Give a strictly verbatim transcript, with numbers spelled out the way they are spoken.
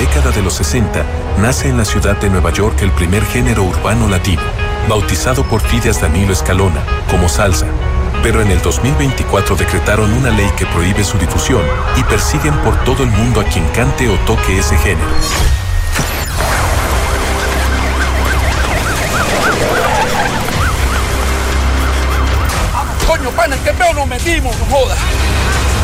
década de los sesenta, nace en la ciudad de Nueva York el primer género urbano latino, bautizado por Fidias Danilo Escalona como salsa. Pero en el dos mil veinticuatro decretaron una ley que prohíbe su difusión y persiguen por todo el mundo a quien cante o toque ese género. ¡Coño, pana, qué peo nos metimos, no jodas!